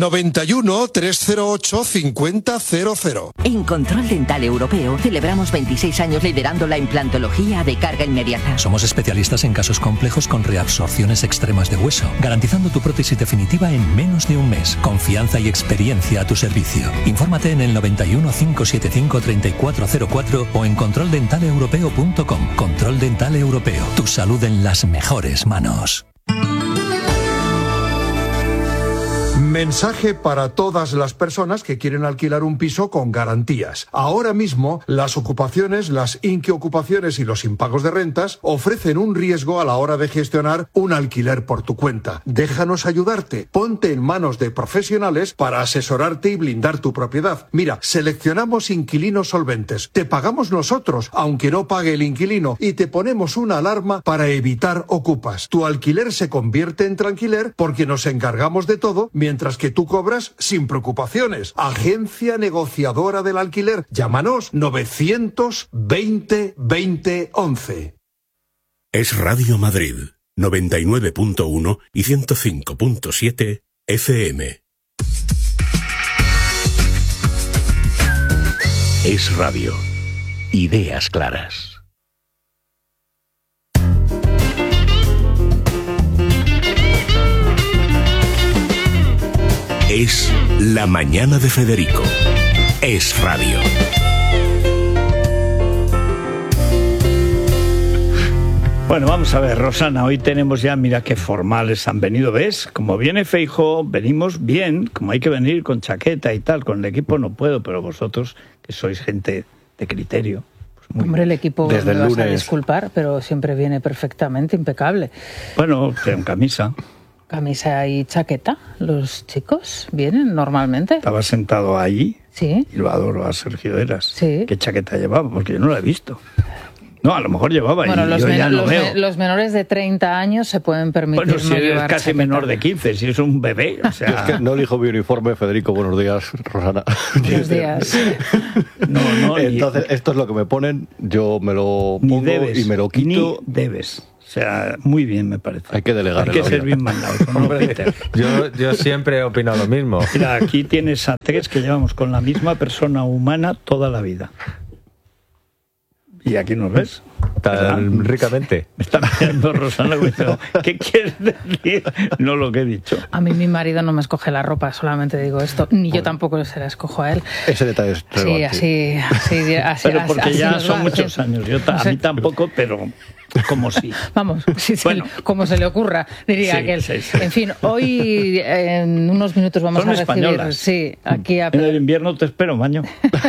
91 308 5000. En Control Dental Europeo celebramos 26 años liderando la implantología de carga inmediata. Somos especialistas en casos complejos con reabsorciones extremas de hueso, garantizando tu prótesis definitiva en menos de un mes. Confianza y experiencia a tu servicio. Infórmate en el 91 575 3404 o en controldentaleuropeo.com. Control Dental Europeo. Tu salud en las mejores manos. Mensaje para todas las personas que quieren alquilar un piso con garantías. Ahora mismo, las ocupaciones, las inquiocupaciones y los impagos de rentas ofrecen un riesgo a la hora de gestionar un alquiler por tu cuenta. Déjanos ayudarte. Ponte en manos de profesionales para asesorarte y blindar tu propiedad. Mira, seleccionamos inquilinos solventes. Te pagamos nosotros, aunque no pague el inquilino, y te ponemos una alarma para evitar ocupas. Tu alquiler se convierte en tranquiler porque nos encargamos de todo, mientras que tú cobras sin preocupaciones. Agencia negociadora del alquiler. Llámanos 920 20 11. Es Radio Madrid, 99.1 y 105.7 FM. Es Radio. Ideas claras. Es La Mañana de Federico. Es Radio. Bueno, vamos a ver, Rosana, hoy tenemos ya, mira qué formales han venido, ¿ves? Como viene Feijóo, venimos bien, como hay que venir con chaqueta y tal, con el equipo no puedo, pero vosotros, que sois gente de criterio. Pues hombre, el equipo desde me vas lunes. a disculpar, pero siempre viene perfectamente, impecable. Bueno, en camisa. Camisa y chaqueta, los chicos vienen normalmente. Estaba sentado allí. Sí. Y lo adoro a Sergio Eras. Sí. ¿Qué chaqueta llevaba? Porque yo no la he visto. No, a lo mejor llevaba, bueno, y yo ya no veo. Los menores de 30 años se pueden permitir bueno, si no eres llevar casi chaqueta. menor de 15, si es un bebé, o sea... Yo es que no elijo mi uniforme, Federico, buenos días, Rosana. Buenos días. No, entonces, esto es lo que me ponen, yo me lo pongo debes, y me lo quito. Ni debes. O sea, muy bien me parece. Hay que delegar. Hay que ser bien mandado. Yo siempre he opinado lo mismo. Mira, aquí tienes a tres que llevamos con la misma persona humana toda la vida. Y aquí nos ves. Tan ricamente. Me está mirando Rosana diciendo, ¿qué quieres decir? No lo que he dicho. A mí mi marido no me escoge la ropa, solamente digo esto. Ni yo tampoco se la escojo a él. Ese detalle es relevante. Sí, así. Pero porque así ya nos son va, muchos sí. años. A mí tampoco, pero como sí. Vamos, sí, Bueno. como se le ocurra, diría Sí, aquel. sí. En fin, hoy en unos minutos vamos Son a recibir españolas. aquí a En el invierno te espero, maño.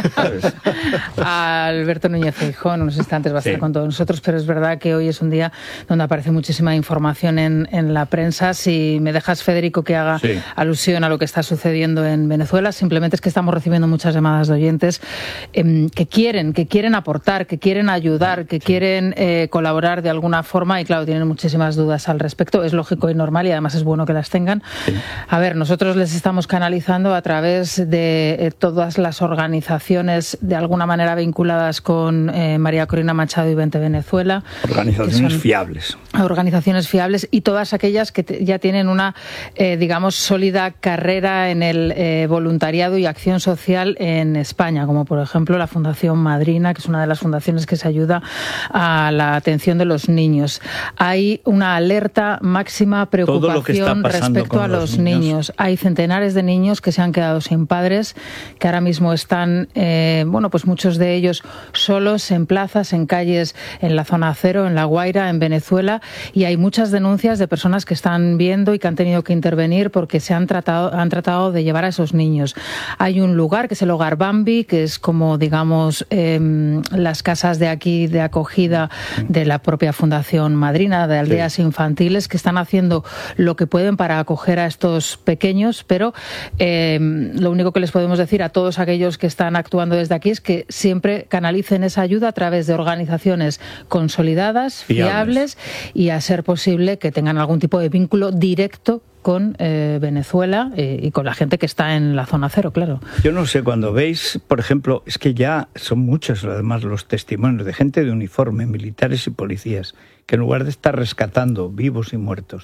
a Alberto Núñez Feijóo. En unos instantes va a estar Sí. con todos nosotros, pero es verdad que hoy es un día donde aparece muchísima información en la prensa. Si me dejas, Federico, que haga alusión a lo que está sucediendo en Venezuela, simplemente es que estamos recibiendo muchas llamadas de oyentes que quieren aportar, que quieren ayudar, que quieren colaborar de alguna forma y, claro, tienen muchísimas dudas al respecto. Es lógico y normal y además es bueno que las tengan. Sí. A ver, nosotros les estamos canalizando a través de todas las organizaciones de alguna manera vinculadas con María Corina Machado y Vente Venezuela. Organizaciones fiables. Organizaciones fiables y todas aquellas que ya tienen una, digamos, sólida carrera en el voluntariado y acción social en España, como por ejemplo la Fundación Madrina, que es una de las fundaciones que se ayuda a la atención de los niños. Hay una alerta máxima preocupación respecto a los niños. Hay centenares de niños que se han quedado sin padres, que ahora mismo están, pues muchos de ellos solos en plazas, en calles, en la zona cero, en La Guaira, en Venezuela, y hay muchas denuncias de personas que están viendo y que han tenido que intervenir porque se han tratado de llevar a esos niños. Hay un lugar que es el Hogar Bambi, que es como, digamos, las casas de aquí de acogida de la propia Fundación Madrina, de aldeas infantiles, que están haciendo lo que pueden para acoger a estos pequeños, pero lo único que les podemos decir a todos aquellos que están actuando desde aquí es que siempre canalicen esa ayuda a través de organizaciones consolidadas, fiables y, a ser posible, que tengan algún tipo de vínculo directo con Venezuela y con la gente que está en la zona cero, claro. Yo no sé, cuando veis, por ejemplo, es que ya son muchos además los testimonios de gente de uniforme, militares y policías, que en lugar de estar rescatando vivos y muertos,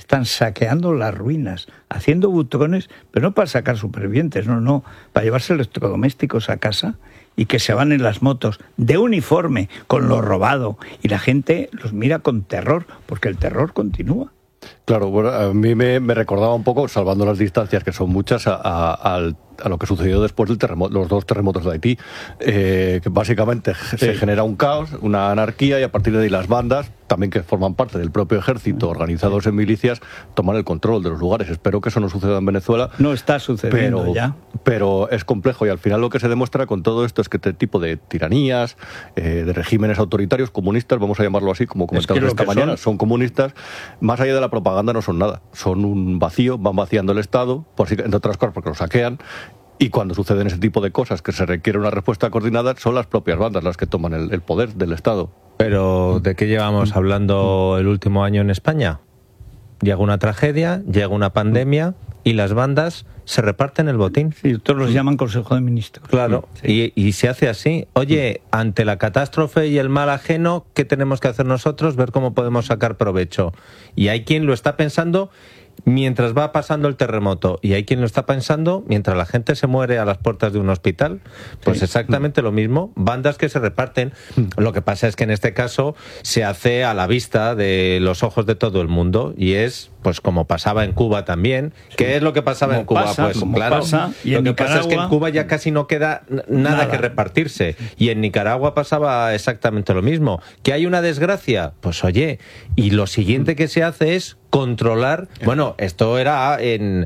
están saqueando las ruinas, haciendo butrones, pero no para sacar supervivientes, no, para llevarse electrodomésticos a casa y que se van en las motos de uniforme con lo robado y la gente los mira con terror, porque el terror continúa. Claro, bueno, a mí me recordaba un poco, salvando las distancias, que son muchas, a lo que sucedió después del terremoto, los 2 terremotos de Haití, que básicamente se genera un caos, una anarquía, y a partir de ahí las bandas, también que forman parte del propio ejército, organizados en milicias, toman el control de los lugares. Espero que eso no suceda en Venezuela. No está sucediendo ya. Pero es complejo, y al final lo que se demuestra con todo esto es que este tipo de tiranías, de regímenes autoritarios, comunistas, vamos a llamarlo así, como comentamos esta mañana, son comunistas, más allá de la propaganda no son nada, son un vacío, van vaciando el Estado, entre otras cosas porque lo saquean, y cuando suceden ese tipo de cosas que se requiere una respuesta coordinada, son las propias bandas las que toman el poder del Estado. Pero ¿de qué llevamos hablando el último año en España? Llega una tragedia, llega una pandemia y las bandas se reparten el botín. Sí, todos los llaman Consejo de Ministros. Claro, sí. Y se hace así. Oye, ante la catástrofe y el mal ajeno, ¿qué tenemos que hacer nosotros? Ver cómo podemos sacar provecho. Y hay quien lo está pensando mientras va pasando el terremoto, y hay quien lo está pensando mientras la gente se muere a las puertas de un hospital. Pues exactamente lo mismo, bandas que se reparten. Lo que pasa es que en este caso se hace a la vista de los ojos de todo el mundo, y es pues como pasaba en Cuba también. ¿Qué es lo que pasaba en Cuba? Pues claro, lo que pasa es que en Cuba ya casi no queda nada que repartirse, y en Nicaragua pasaba exactamente lo mismo. ¿Que hay una desgracia? Pues oye, y lo siguiente que se hace es controlar, bueno, esto era en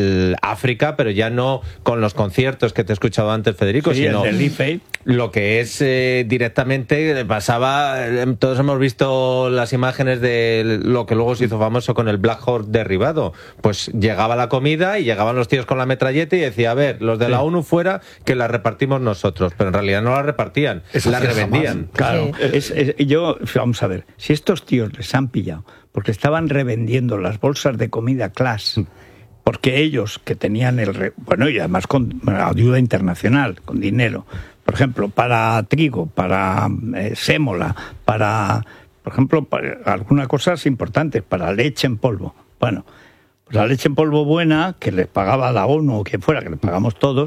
África, pero ya no con los conciertos que te he escuchado antes, Federico, sino lo que es directamente pasaba. Todos hemos visto las imágenes de lo que luego se hizo famoso con el Black Hawk derribado. Pues llegaba la comida y llegaban los tíos con la metralleta y decía, a ver, los de la ONU fuera, que la repartimos nosotros, pero en realidad no la repartían, la revendían. Claro, yo, vamos a ver, si estos tíos les han pillado porque estaban revendiendo las bolsas de comida Class, porque ellos que tenían bueno, y además con ayuda internacional, con dinero, por ejemplo, para trigo, para sémola, para, por ejemplo, para algunas cosas importantes, para leche en polvo. Bueno, pues la leche en polvo buena, que les pagaba la ONU o quien fuera, que les pagamos todos,